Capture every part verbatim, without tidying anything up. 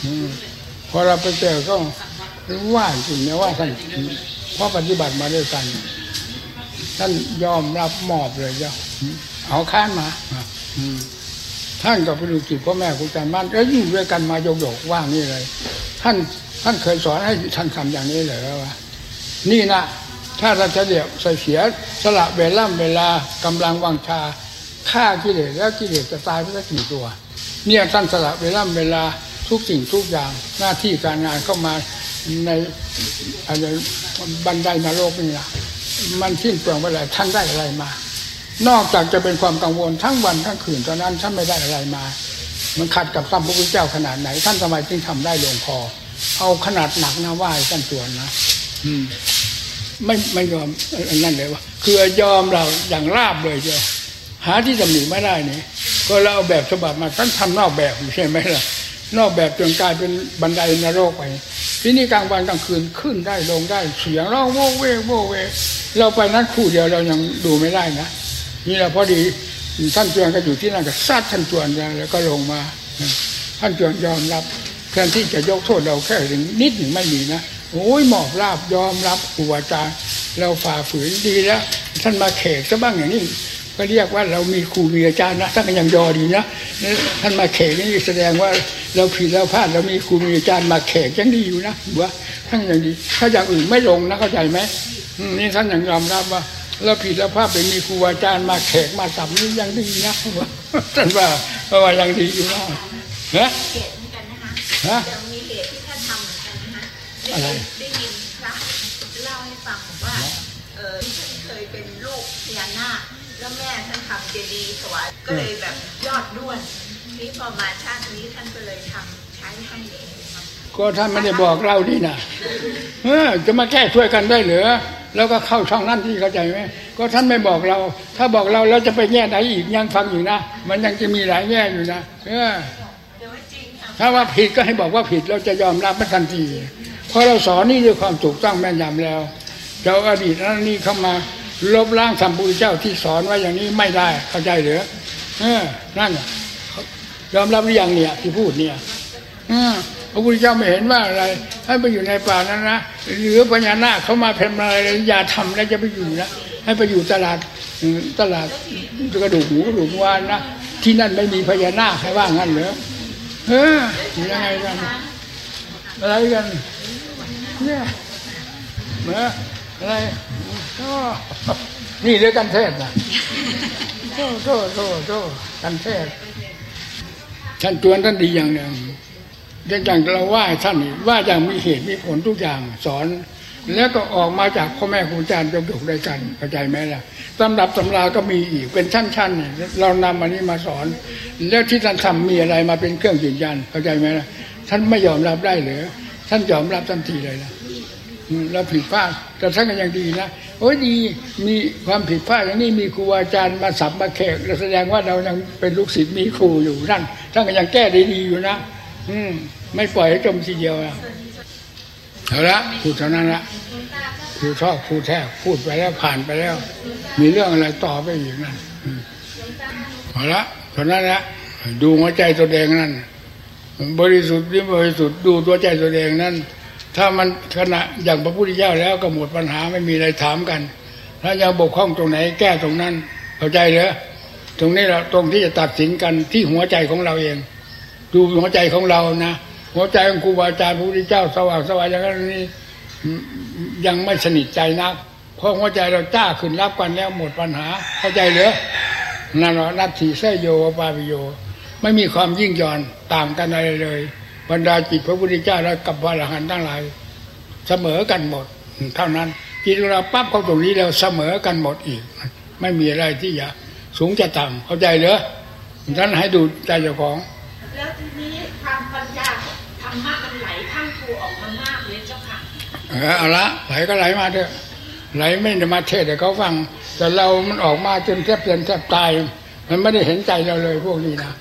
พอเราไปเจอก็ว่าจริงนะว่าท่านเพราะปฏิบัติมาด้วยกันท่านยอมรับมอบเลยเจ้าเอาค้านมาท่านก็ไปดูจิตพ่อแม่ครูอาจารย์บ้านแล้วอยู่ด้วยกันมาโยกโยกว่านี่เลยท่านท่านเคยสอนให้ท่านทำอย่างนี้เลยว่านี่นะถ้าเราจะเดี๋ยวใส่เสียสละเวลาเวลากำลังวังชาฆ่ากิเลสแล้วกิเลสจะตายไปสักกี่ตัวเนี่ยท่านสละเวลาเวลาทุกสิ่งทุกอย่างหน้าที่การงานเข้ามาในอะไรบันไดนรกนี่นะมันสิ้นเปลืองไปเลยท่านได้อะไรมานอกจากจะเป็นความกังวลทั้งวันทั้งคืนตอนนั้นท่านไม่ได้อะไรมามันขัดกับพระพุทธเจ้าขนาดไหนท่านทำไมจึงทำได้ลงคอเอาขนาดหนักนะไหว้ท่านจวนนะอืมไม่ไม่ยอมนั่นเลยว่าคือยอมเราอย่างราบเลยเจ้าหาที่ตำหนิไม่ได้นี่ก็เราเอาแบบฉบับมาท่านทำนอกแบบใช่ไหมล่ะนอกแบบจนกลายเป็นบันไดนรกไปที่นี่กลางวันกลางคืนขึ้นได้ลงได้เสียงร้องโวเวโวเวเราไปนั้นคู่เดียวเรายังดูไม่ได้นะนี่แหละพอดีท่านจวนก็อยู่ที่นั่นก็ซัดท่านจวนแล้วก็ลงมาท่านจวนยอมรับแทนที่จะยกโทษเราแค่ถึงนิดหนึ่งไม่มีนะโอ้ยหมอบราบยอมรับครูอาจารย์เราฝ่าฝืนดีแล้วท่านมาเขกซะบ้างอย่างนี้ก็เรียกว่าเรามีครูมีอาจารย์นะท่านก็ยังยอดีนะท่านมาเขกนี่แสดงว่าเราผิดเราพลาดเรามีครูมีอาจารย์มาเขกยังดีอยู่นะว่าท่านยังดีถ้าอย่างอื่นไม่ลงนะเข้าใจไหมนี่ท่านยังยอมรับว่าเราผิดเราพลาดไปมีครูอาจารย์มาเขกมาสับนี่ยังดีนะว่าท่านว่าเพราะว่ายังดีอยู่นะฮะฮะมีเหตุที่ท่านทำเหมือนกันนะฮะอะไรได้ยินพระเล่าให้ฟังว่าเออท่านเคยเป็นลูกพญานาคแล้วแม่ท่านทำเจดีย์ถวายก็เลยแบบยอดด้วนนี่พอมาชาตินี้ท่านก็เลยทำใช้ให้เองก็ท่านไม่ได้บอกเราดีนะเออจะมาแก้ช่วยกันได้เหรอแล้วก็เข้าช่องนั้นที่เข้าใจไหมก็ท่านไม่บอกเราถ้าบอกเราแล้วจะไปแง่ไหนอีกยังฟังอยู่นะมันยังจะมีหลายแง่อยู่นะเออถ้าว่าผิดก็ให้บอกว่าผิดเราจะยอมรับไม่ทันทีเพราะเราสอนนี่ด้วยความถูกต้องแม่นยำแล้วเจ้าอดีตนั้นนี่เข้ามาลบล้างสัมพุทธเจ้าที่สอนไว้อย่างนี้ไม่ได้เข้าใจหรือเออนั่นยอมรับหรือยังเนี่ยที่พูดเนี่ยพระพุทธเจ้าไม่เห็นว่าอะไรให้ไปอยู่ในป่านั้นนะหรือพญานาคเขามาเพ่มอะไรอย่าทำแล้วจะไปอยู่นะให้ไปอยู่ตลาดตลาดกระดูกหมูกระดูกวานนะที่นั่นไม่มีพญานาคให้ว่างั้นเหรอเออยังไงกันอะไรกันเนี่ยเหรออะไรก็นี่เรื่องกันเทศนะโทษโทษโทษโทษกันเทศท่านจวนท่านดีอย่างหนึ่งเรื่องอย่างเราว่าท่านว่าอย่างมีเหตุมีผลทุกอย่างสอนแล้วก็ออกมาจากพ่อแม่ครูอาจารย์จงถูกด้วยกันเข้าใจไหมล่ะตำรับตำราก็มีอีกเป็นชั้นๆเนี่ยเรานำอันนี้มาสอนแล้วที่ท่านทำมีอะไรมาเป็นเครื่องยืนยันเข้าใจไหมล่ะท่านไม่ยอมรับได้หรือท่านยอมรับทันทีเลยนะเราผิดพลาดแต่ท่านก็ยังดีนะโอ้ยดีมีความผิดพลาดอย่างนี้มีครูอาจารย์มาสับมาแขกแสดงว่าเรายังเป็นลูกศิษย์มีครูอยู่นั่นท่านก็ยังแก้ได้ดีอยู่นะอืมไม่ปล่อยให้จมทีเดียวนะเอาละพูดเท่านั้นละพูดชอบพูดแท้พูดไปแล้วผ่านไปแล้วมีเรื่องอะไรต่อไปอีกนั่นเอาละเท่านั้นละดูหัวใจตัวเองนั่นบริสุทธิ์หรือบริสุทธิ์ดูตัวใจตัวเองนั่นถ้ามันขณะอย่างพระพุทธเจ้าแล้วก็หมดปัญหาไม่มีอะไรถามกันถ้ายังบกพร่องตรงไหนแก้ตรงนั้นเข้าใจเหรอตรงนี้เราตรงที่จะตัดสินกันที่หัวใจของเราเองดูหัวใจของเรานะหัวใจของครูบาอาจารย์พระพุทธเจ้าสว่างสวายอย่างนี้ยังไม่สนิทใจนักเพราะหัวใจเราจ้าขึ้นรับกันแล้วหมดปัญหาเข้าใจเหรอนั่นแหละนัตถิเสยโยปาปิโยไม่มีความยิ่งย่อนต่างกันอะไรเลยบรรดาจิตพระพุทธเจ้าและกับพระอรหันต์ทั้งหลายเสมอกันหมดเท่านั้นจิตเราปั๊บเข้าตรงนี้แล้วเสมอกันหมดอีกไม่มีอะไรที่จะสูงจะต่ำเข้าใจเหรอท่านให้ดูใจเจ้าของแล้วทีนี้ความปัญญาธรรมะมันไหลข้างครูออกมามากเลยเจ้าค่ะเออเอาละไหลก็ไหลมาเถอะไหลไม่ได้มาเทศแต่เขาฟังแต่เรามันออกมาจนแทบเป็นแทบตายมันไม่ได้เห็นใจเราเลยพวกนี้นะ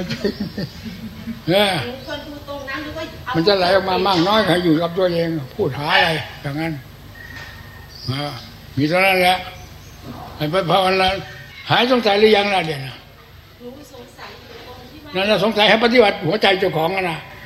เนี่ยมันจะไหลออกมามากน้อยใครอยู่กับตัวเองพูดหาอะไรอย่างนั้นมีเท่านั้นแหละให้ไปภาวนาหายสงสัยหรือยังล่ะเดี๋ยวนะนั่นแหละสงสัยให้ปฏิบัติหัวใจเจ้าของนะ